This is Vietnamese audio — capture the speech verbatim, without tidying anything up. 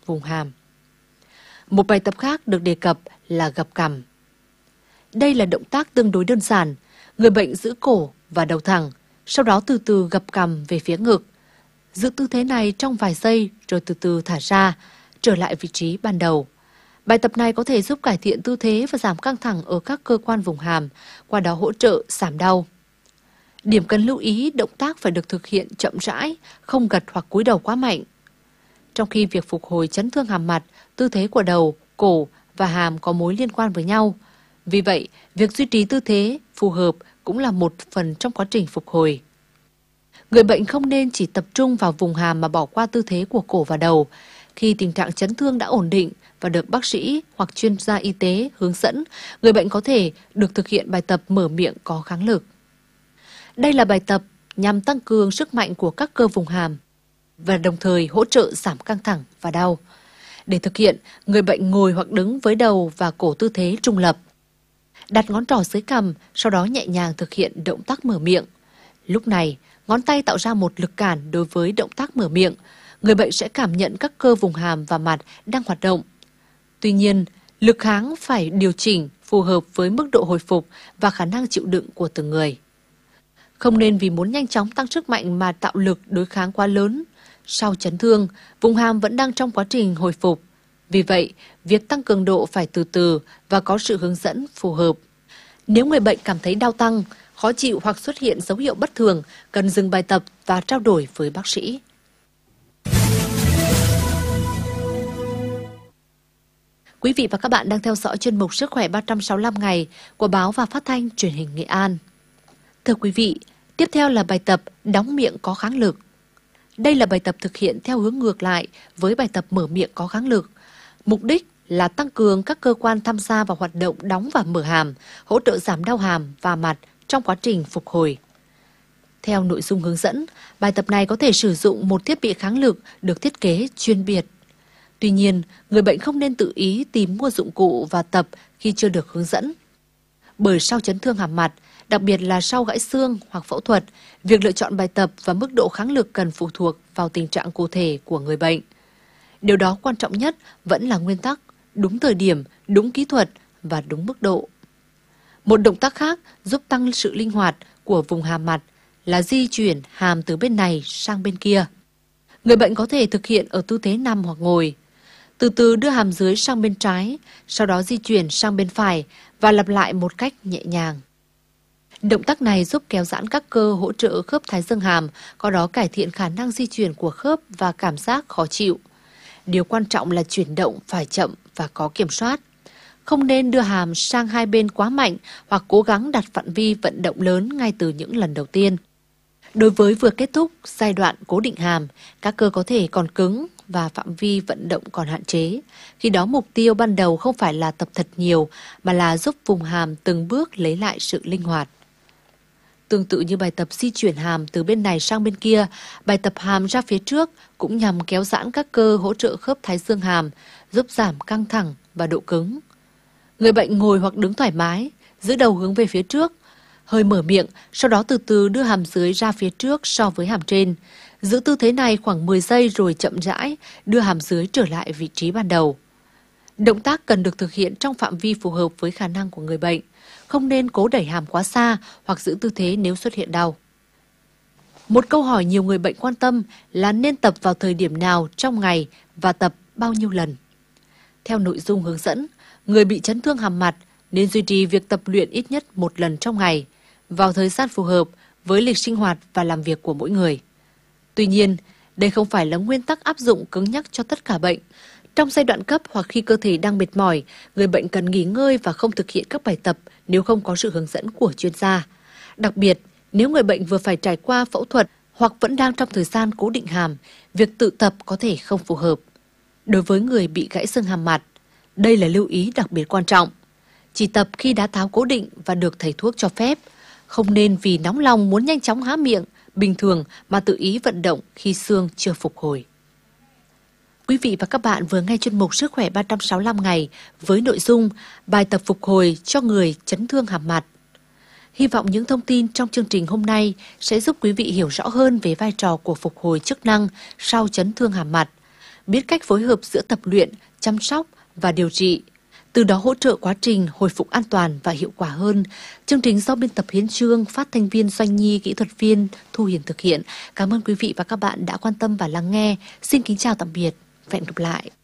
vùng hàm. Một bài tập khác được đề cập là gập cằm. Đây là động tác tương đối đơn giản. Người bệnh giữ cổ và đầu thẳng, sau đó từ từ gập cằm về phía ngực. Giữ tư thế này trong vài giây rồi từ từ thả ra, trở lại vị trí ban đầu. Bài tập này có thể giúp cải thiện tư thế và giảm căng thẳng ở các cơ quan vùng hàm, qua đó hỗ trợ giảm đau. Điểm cần lưu ý, động tác phải được thực hiện chậm rãi, không gật hoặc cúi đầu quá mạnh. Trong khi việc phục hồi chấn thương hàm mặt, tư thế của đầu, cổ và hàm có mối liên quan với nhau. Vì vậy, việc duy trì tư thế phù hợp cũng là một phần trong quá trình phục hồi. Người bệnh không nên chỉ tập trung vào vùng hàm mà bỏ qua tư thế của cổ và đầu. Khi tình trạng chấn thương đã ổn định và được bác sĩ hoặc chuyên gia y tế hướng dẫn, người bệnh có thể được thực hiện bài tập mở miệng có kháng lực. Đây là bài tập nhằm tăng cường sức mạnh của các cơ vùng hàm và đồng thời hỗ trợ giảm căng thẳng và đau. Để thực hiện, người bệnh ngồi hoặc đứng với đầu và cổ tư thế trung lập. Đặt ngón trỏ dưới cằm, sau đó nhẹ nhàng thực hiện động tác mở miệng. Lúc này, ngón tay tạo ra một lực cản đối với động tác mở miệng. Người bệnh sẽ cảm nhận các cơ vùng hàm và mặt đang hoạt động. Tuy nhiên, lực kháng phải điều chỉnh phù hợp với mức độ hồi phục và khả năng chịu đựng của từng người. Không nên vì muốn nhanh chóng tăng sức mạnh mà tạo lực đối kháng quá lớn. Sau chấn thương, vùng hàm vẫn đang trong quá trình hồi phục. Vì vậy, việc tăng cường độ phải từ từ và có sự hướng dẫn phù hợp. Nếu người bệnh cảm thấy đau tăng, khó chịu hoặc xuất hiện dấu hiệu bất thường, cần dừng bài tập và trao đổi với bác sĩ. Quý vị và các bạn đang theo dõi chuyên mục Sức khỏe ba trăm sáu mươi lăm ngày của báo và phát thanh truyền hình Nghệ An. Thưa quý vị, tiếp theo là bài tập đóng miệng có kháng lực. Đây là bài tập thực hiện theo hướng ngược lại với bài tập mở miệng có kháng lực. Mục đích là tăng cường các cơ quan tham gia vào hoạt động đóng và mở hàm, hỗ trợ giảm đau hàm và mặt trong quá trình phục hồi. Theo nội dung hướng dẫn, bài tập này có thể sử dụng một thiết bị kháng lực được thiết kế chuyên biệt. Tuy nhiên, người bệnh không nên tự ý tìm mua dụng cụ và tập khi chưa được hướng dẫn. Bởi sau chấn thương hàm mặt, đặc biệt là sau gãy xương hoặc phẫu thuật, việc lựa chọn bài tập và mức độ kháng lực cần phụ thuộc vào tình trạng cụ thể của người bệnh. Điều đó quan trọng nhất vẫn là nguyên tắc, đúng thời điểm, đúng kỹ thuật và đúng mức độ. Một động tác khác giúp tăng sự linh hoạt của vùng hàm mặt là di chuyển hàm từ bên này sang bên kia. Người bệnh có thể thực hiện ở tư thế nằm hoặc ngồi. Từ từ đưa hàm dưới sang bên trái, sau đó di chuyển sang bên phải và lặp lại một cách nhẹ nhàng. Động tác này giúp kéo giãn các cơ hỗ trợ khớp thái dương hàm, có đó cải thiện khả năng di chuyển của khớp và cảm giác khó chịu. Điều quan trọng là chuyển động phải chậm và có kiểm soát. Không nên đưa hàm sang hai bên quá mạnh hoặc cố gắng đặt phạm vi vận động lớn ngay từ những lần đầu tiên. Đối với vừa kết thúc giai đoạn cố định hàm, các cơ có thể còn cứng và phạm vi vận động còn hạn chế. Khi đó mục tiêu ban đầu không phải là tập thật nhiều mà là giúp vùng hàm từng bước lấy lại sự linh hoạt. Tương tự như bài tập di chuyển hàm từ bên này sang bên kia, bài tập hàm ra phía trước cũng nhằm kéo giãn các cơ hỗ trợ khớp thái dương hàm, giúp giảm căng thẳng và độ cứng. Người bệnh ngồi hoặc đứng thoải mái, giữ đầu hướng về phía trước, hơi mở miệng, sau đó từ từ đưa hàm dưới ra phía trước so với hàm trên. Giữ tư thế này khoảng mười giây rồi chậm rãi đưa hàm dưới trở lại vị trí ban đầu. Động tác cần được thực hiện trong phạm vi phù hợp với khả năng của người bệnh. Không nên cố đẩy hàm quá xa hoặc giữ tư thế nếu xuất hiện đau. Một câu hỏi nhiều người bệnh quan tâm là nên tập vào thời điểm nào trong ngày và tập bao nhiêu lần. Theo nội dung hướng dẫn, người bị chấn thương hàm mặt nên duy trì việc tập luyện ít nhất một lần trong ngày, vào thời gian phù hợp với lịch sinh hoạt và làm việc của mỗi người. Tuy nhiên, đây không phải là nguyên tắc áp dụng cứng nhắc cho tất cả bệnh. Trong giai đoạn cấp hoặc khi cơ thể đang mệt mỏi, người bệnh cần nghỉ ngơi và không thực hiện các bài tập nếu không có sự hướng dẫn của chuyên gia. Đặc biệt, nếu người bệnh vừa phải trải qua phẫu thuật hoặc vẫn đang trong thời gian cố định hàm, việc tự tập có thể không phù hợp. Đối với người bị gãy xương hàm mặt, đây là lưu ý đặc biệt quan trọng. Chỉ tập khi đã tháo cố định và được thầy thuốc cho phép. Không nên vì nóng lòng muốn nhanh chóng há miệng, bình thường mà tự ý vận động khi xương chưa phục hồi. Quý vị và các bạn vừa nghe chuyên mục Sức khỏe ba trăm sáu mươi lăm ngày với nội dung bài tập phục hồi cho người chấn thương hàm mặt. Hy vọng những thông tin trong chương trình hôm nay sẽ giúp quý vị hiểu rõ hơn về vai trò của phục hồi chức năng sau chấn thương hàm mặt. biết cách phối hợp giữa tập luyện, chăm sóc và điều trị, từ đó hỗ trợ quá trình hồi phục an toàn và hiệu quả hơn. Chương trình do biên tập Hiến Chương, phát thanh viên Doanh Nhi, kỹ thuật viên Thu Hiền thực hiện. Cảm ơn quý vị và các bạn đã quan tâm và lắng nghe. Xin kính chào tạm biệt và hẹn gặp lại.